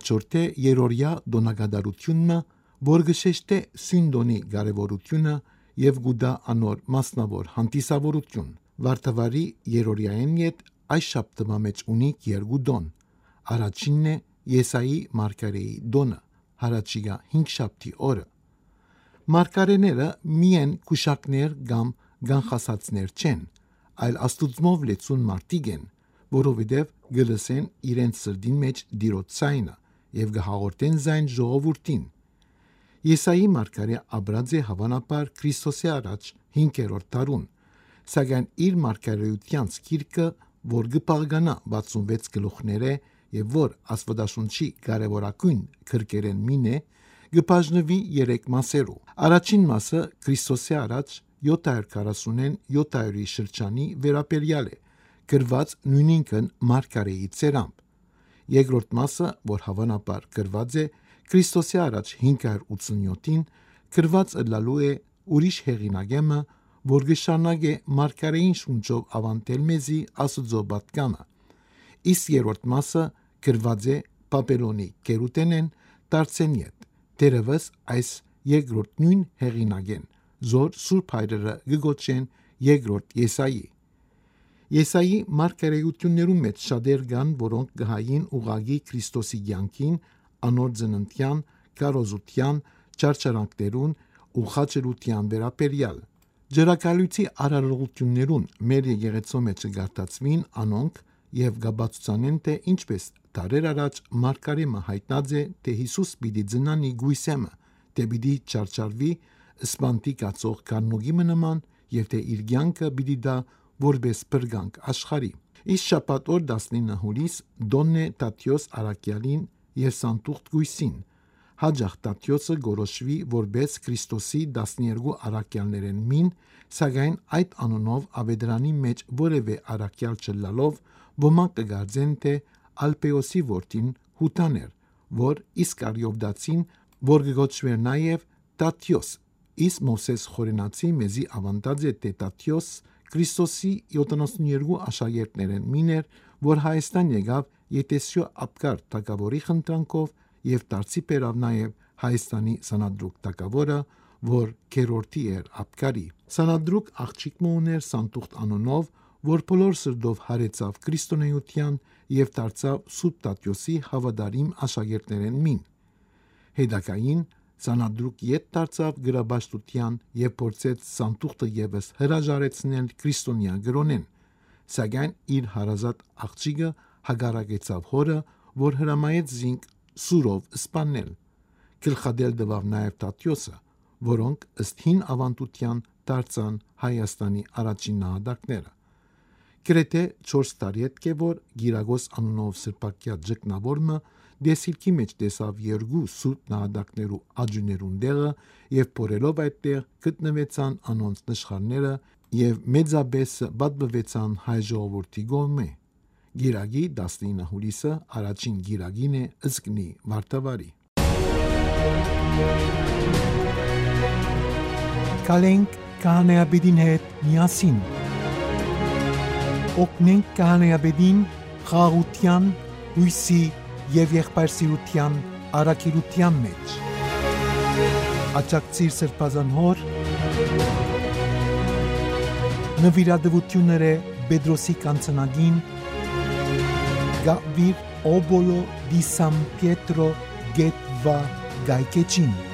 կհաջորդե երորյա դոնագադարությունը, որ գշեշտե Սյնդոնի կարևորությունը եւ գուդա անոր մասնավոր հանդիսավորություն։ Վարդավարի երորյային յետ այս շաբթվա մեջ ունի երկու դոն։ Առաջինն է Եսայի մարգարեի դոնը, հարաճիգա 5 շաբթի օրը։ Մարգարեները միայն քուշակներ կամ գանխասացներ չեն, այլ աստուծմով լեցուն մարդիկ են, որովհետև գլսեն իրենց սրդին մեջ դիրոց ցայնը եւ գհաղորդեն զայն ժողովուրդին։ Եսայի մարգարե ապրած է հավանաբար Քրիստոսի առաջ 5-րդ դարուն, սակայն իր մարգարեության գիրքը, որ գպարգանա 66 գլուխներ է եւ որ Աստվածաշունչի կարևորագույն քրկերեն մին է, գբաժնվի 3 մասերու։ Առաջին մասը Քրիստոսի առաջ 740-ին 700-ի շրջանի վերապերյալ է, գրված նույնինքն մարգարեի ծերամբ։ Երկրորդ մասը, որ հավանաբար գրված է Քրիստոսի առաջ 587-ին, գրված ըլլալու է ուրիշ հեղինակեմը, որ գշանագ է մարգարեին շունչով ավանտել մեզի Աստծո պատկանը։ Իսկ երրորդ մասը գրված է Բաբելոնի գերուտենեն դարձեն յետ։ Դերևս այս երկրորդ նույն հեղինակեն, զոր Սուրբ Հայրերը գգոչեն երկրորդ Եսայի։ Եսայի մարգարեություններում մեջ շատեր կան, որոնք գահային ուղագի Քրիստոսի կյանքին, անոր ծննդյան, քարոզության, չարչարանքներուն ու խաչելության վերապերյալ։ Ջրակալույցի արարողություններուն մեր եկեղեցու մեջ գարտացվին անոնք եւ գաբացուցանեն, թե ինչպես դարեր առաջ մարգարեմը հայտնած է, թե Հիսուս պիտի ծնանի գույսեմը, թե պիտի չարչարվի սպանտի կացող կաննուգի նման եւ թե իր կյանքը պիտի դա որպես բրգանք աշխարհի։ Իսկ շաբաթ օր 19 հուլիս Դոննե Տատյոս Արաքյալին եւ Սանտուղտ Գույսին հաջող Տատյոսը գորոշվի որպես Քրիստոսի 12 արաքյալներեն մին, սակայն այդ անունով ավետարանի մեջ որևէ արաքյալ չլալով ոմանք կգարձեն, թե Ալպեոսի որդին Հութաներ, որ Իսկարիովդացին, որ գոչվեր նաեւ Տատյոս։ Իսկ Մովսես խորենացի մեզի ավանդած է, թե Տատյոս Քրիստոսի 72 աշակերտներեն միներ, որ Հայաստան եկավ Ետեսյո Ապկար թագավորի խնդրանքով եւ դարձի բերավ նաեւ Հայաստանի Սանադրուկ թագավորը, որ քերորդի էր Ապկարի։ Սանադրուկ աղջիկ մոներ Սանտուղտ անունով, որ բոլոր սրդով հարեցավ քրիստոնեության եւ դարձավ Սուրբ Տատյոսի հավատարիմ աշակերտներեն մին։ Հետագային Սանադրուկ յետ դարձավ գրաբաշխության եւ փորձեց Սանտուղտը եւս հրաժարեցնել քրիստոնյա գրոնեն, սակայն իր հարազատ աղջիկը հագարակեցավ հորը, որ հրամայեց զինք սուրով սպանել։ Գլխադել դվավ նաեւ Տատյոսը, որոնք ըստ հին ավանդության դարձան Հայաստանի առաջին նահատակները։ Գրեթե 4 տարի հետք է, որ Գիրագոս անունով սրբակյա ճգնավորը դեսիլքի մեջ տեսավ երկու սուրբ նահատակներու աջուներուն դեղը եւ փորելով այդտեղ գտնվեցան անոնց նշխարները եւ մեծաբես բադբվեցան հայ ժողովրդի գոմե։ Գիրագի 19 հուլիսը առաջին գիրագին է ըսկնի վարդավարի։ Կալենք քահանայապետին հետ միասին։ Օգնենք քահանայապետին խաղաղության, հույսի եւ եղբայրսիրության առաքելության մեջ։ Աջակցիր սրբազան հոր նվիրատվությունները Պետրոսի կանցնագին Գավիր Օբոլո դի Սան Պիետրո Գետվա Գայկեչին